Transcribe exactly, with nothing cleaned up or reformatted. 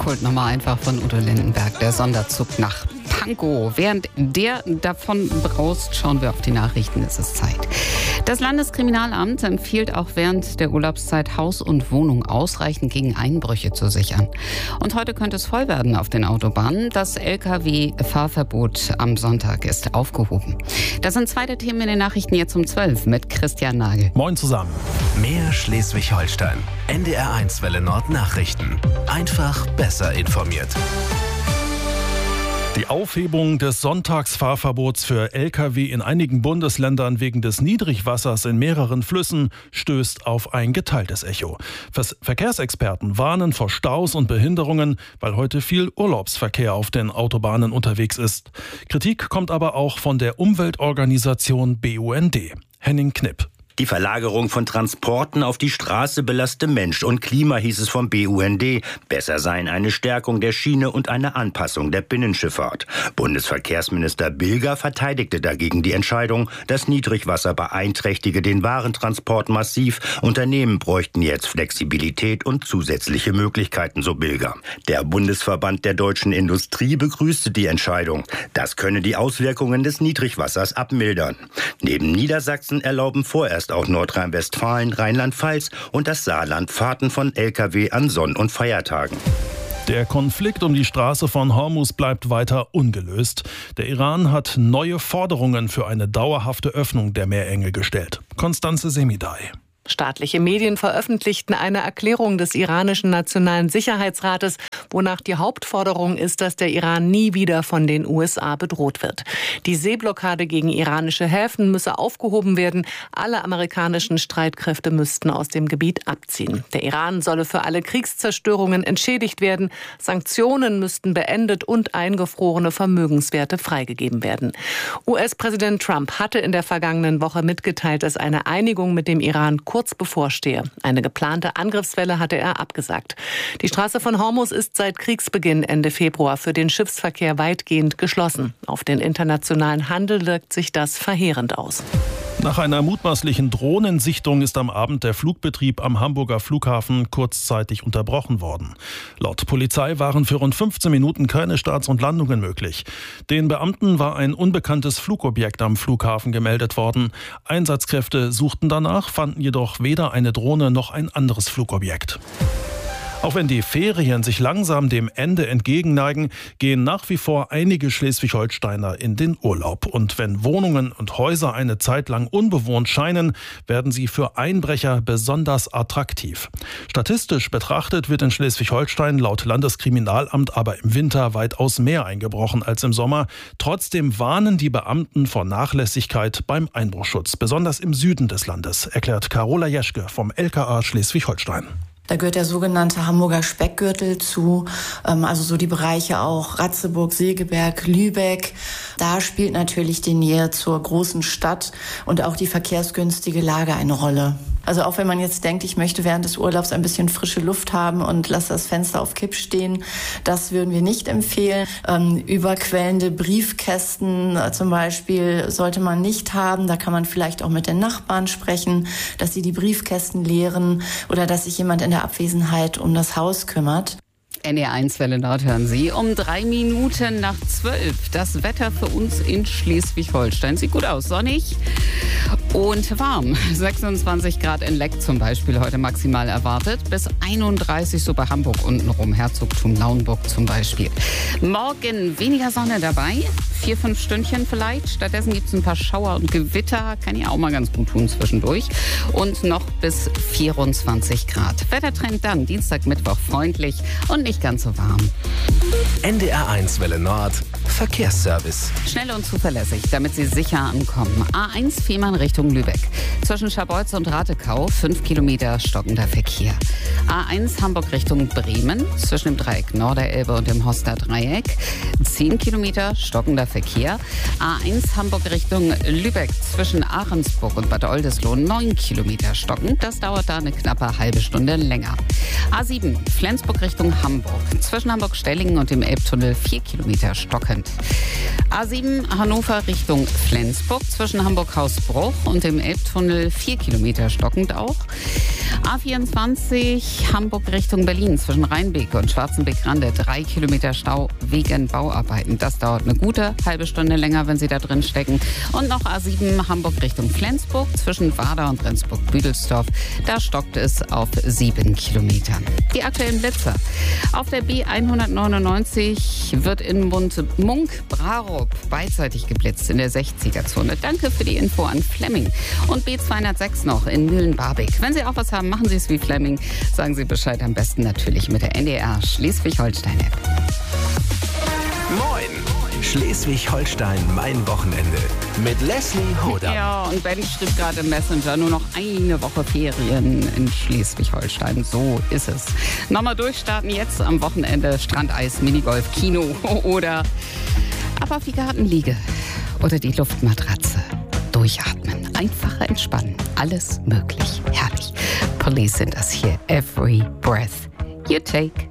holt nochmal einfach von Udo Lindenberg, der Sonderzug nach Pankow. Während der davon braust, schauen wir auf die Nachrichten. Es ist Zeit. Das Landeskriminalamt empfiehlt auch während der Urlaubszeit Haus und Wohnung ausreichend gegen Einbrüche zu sichern. Und heute könnte es voll werden auf den Autobahnen. Das L K W-Fahrverbot am Sonntag ist aufgehoben. Das sind zwei der Themen in den Nachrichten jetzt um zwölf mit Christian Nagel. Moin zusammen. Mehr Schleswig-Holstein. N D R eins Welle Nord Nachrichten. Einfach besser informiert. Die Aufhebung des Sonntagsfahrverbots für L K W in einigen Bundesländern wegen des Niedrigwassers in mehreren Flüssen stößt auf ein geteiltes Echo. Verkehrsexperten warnen vor Staus und Behinderungen, weil heute viel Urlaubsverkehr auf den Autobahnen unterwegs ist. Kritik kommt aber auch von der Umweltorganisation B U N D. Henning Knipp. Die Verlagerung von Transporten auf die Straße belaste Mensch und Klima, hieß es vom B U N D. Besser seien eine Stärkung der Schiene und eine Anpassung der Binnenschifffahrt. Bundesverkehrsminister Bilger verteidigte dagegen die Entscheidung. Das Niedrigwasser beeinträchtige den Warentransport massiv. Unternehmen bräuchten jetzt Flexibilität und zusätzliche Möglichkeiten, so Bilger. Der Bundesverband der deutschen Industrie begrüßte die Entscheidung. Das könne die Auswirkungen des Niedrigwassers abmildern. Neben Niedersachsen erlauben vorerst auch Nordrhein-Westfalen, Rheinland-Pfalz und das Saarland Fahrten von L K W an Sonn- und Feiertagen. Der Konflikt um die Straße von Hormuz bleibt weiter ungelöst. Der Iran hat neue Forderungen für eine dauerhafte Öffnung der Meerenge gestellt. Constanze Semidai. Staatliche Medien veröffentlichten eine Erklärung des iranischen Nationalen Sicherheitsrates, wonach die Hauptforderung ist, dass der Iran nie wieder von den U S A bedroht wird. Die Seeblockade gegen iranische Häfen müsse aufgehoben werden. Alle amerikanischen Streitkräfte müssten aus dem Gebiet abziehen. Der Iran solle für alle Kriegszerstörungen entschädigt werden. Sanktionen müssten beendet und eingefrorene Vermögenswerte freigegeben werden. U S-Präsident Trump hatte in der vergangenen Woche mitgeteilt, dass eine Einigung mit dem Iran kurz bevorstehe. Eine geplante Angriffswelle hatte er abgesagt. Die Straße von Hormuz ist seit Kriegsbeginn Ende Februar für den Schiffsverkehr weitgehend geschlossen. Auf den internationalen Handel wirkt sich das verheerend aus. Nach einer mutmaßlichen Drohnensichtung ist am Abend der Flugbetrieb am Hamburger Flughafen kurzzeitig unterbrochen worden. Laut Polizei waren für rund fünfzehn Minuten keine Starts und Landungen möglich. Den Beamten war ein unbekanntes Flugobjekt am Flughafen gemeldet worden. Einsatzkräfte suchten danach, fanden jedoch weder eine Drohne noch ein anderes Flugobjekt. Auch wenn die Ferien sich langsam dem Ende entgegenneigen, gehen nach wie vor einige Schleswig-Holsteiner in den Urlaub. Und wenn Wohnungen und Häuser eine Zeit lang unbewohnt scheinen, werden sie für Einbrecher besonders attraktiv. Statistisch betrachtet wird in Schleswig-Holstein laut Landeskriminalamt aber im Winter weitaus mehr eingebrochen als im Sommer. Trotzdem warnen die Beamten vor Nachlässigkeit beim Einbruchschutz, besonders im Süden des Landes, erklärt Carola Jeschke vom L K A Schleswig-Holstein. Da gehört der sogenannte Hamburger Speckgürtel zu, also so die Bereiche auch Ratzeburg, Segeberg, Lübeck. Da spielt natürlich die Nähe zur großen Stadt und auch die verkehrsgünstige Lage eine Rolle. Also auch wenn man jetzt denkt, ich möchte während des Urlaubs ein bisschen frische Luft haben und lasse das Fenster auf Kipp stehen, das würden wir nicht empfehlen. Ähm, überquellende Briefkästen äh, zum Beispiel sollte man nicht haben. Da kann man vielleicht auch mit den Nachbarn sprechen, dass sie die Briefkästen leeren oder dass sich jemand in der Abwesenheit um das Haus kümmert. N D R eins Welle Nord hören Sie um drei Minuten nach zwölf. Das Wetter für uns in Schleswig-Holstein sieht gut aus, sonnig und warm. sechsundzwanzig Grad in Leck zum Beispiel heute maximal erwartet. Bis einunddreißig so bei Hamburg untenrum, Herzogtum Lauenburg zum Beispiel. Morgen weniger Sonne dabei, vier, fünf Stündchen vielleicht. Stattdessen gibt es ein paar Schauer und Gewitter, kann ja auch mal ganz gut tun zwischendurch. Und noch bis vierundzwanzig Grad. Wettertrend dann Dienstag, Mittwoch freundlich und nicht ganz so warm. N D R eins Welle Nord Verkehrsservice. Schnell und zuverlässig, damit Sie sicher ankommen. A eins Fehmarn Richtung Lübeck. Zwischen Scharbeutz und Ratekau fünf Kilometer stockender Verkehr. A eins Hamburg Richtung Bremen. Zwischen dem Dreieck Norderelbe und dem Hoster Dreieck zehn Kilometer stockender Verkehr. A eins Hamburg Richtung Lübeck. Zwischen Ahrensburg und Bad Oldesloe neun Kilometer stockend. Das dauert da eine knappe halbe Stunde länger. A sieben Flensburg Richtung Hamburg. Zwischen Hamburg-Stellingen und dem Elbtunnel vier Kilometer stockend. A sieben Hannover Richtung Flensburg. Zwischen Hamburg-Hausbruch und dem Elbtunnel vier Kilometer stockend auch. A vierundzwanzig Hamburg Richtung Berlin zwischen Rheinbeek und Schwarzenbeck-Rande. Drei Kilometer Stau wegen Bauarbeiten. Das dauert eine gute halbe Stunde länger, wenn Sie da drin stecken. Und noch A sieben Hamburg Richtung Flensburg zwischen Warder und Rendsburg-Büdelsdorf. Da stockt es auf sieben Kilometern. Die aktuellen Blitzer. Auf der B hundertneunundneunzig wird in Mund-Munk-Brarup beidseitig geblitzt in der sechziger-Zone. Danke für die Info an Flemming. Und B zweihundertsechs noch in Mühlen-Barbeck. Wenn Sie auch was haben, machen Sie es wie Flemming. Sagen Sie Bescheid, am besten natürlich mit der N D R Schleswig-Holstein-App. Moin! Schleswig-Holstein, mein Wochenende. Mit Leslie Hoda. Ja, und Ben schrieb gerade im Messenger, nur noch eine Woche Ferien in Schleswig-Holstein. So ist es. Nochmal durchstarten jetzt am Wochenende. Strandeis, Minigolf, Kino oder ab auf die Gartenliege oder die Luftmatratze. Durchatmen, einfach entspannen. Alles möglich. Herrlich. Police sind das hier. Every breath you take.